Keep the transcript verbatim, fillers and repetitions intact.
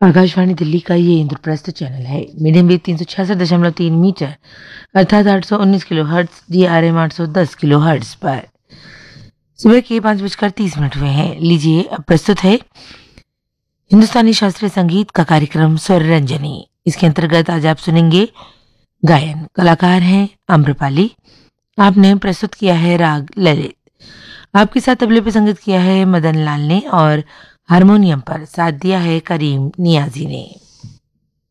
आकाशवाणी दिल्ली का ये इंद्रप्रस्थ चैनल है। मीडियम वेव तीन सौ छियासठ दशमलव तीन मीटर अर्थात आठ सौ उन्नीस kilo hertz, D R M आठ सौ दस किलो हर्ट्ज पर सुबह के पाँच बजकर तीस मिनट हुए हैं। लीजिए अब प्रस्तुत है हिंदुस्तानी शास्त्रीय संगीत का कार्यक्रम स्वर रंजनी। इसके अंतर्गत आज आप सुनेंगे गायन। कलाकार हैं आम्रपाली। आपने प्रस्तुत किया है राग ललित। आपके साथ तबले पर संगीत किया है मदन लाल ने और हारमोनियम पर साथ दिया है करीम नियाजी ने।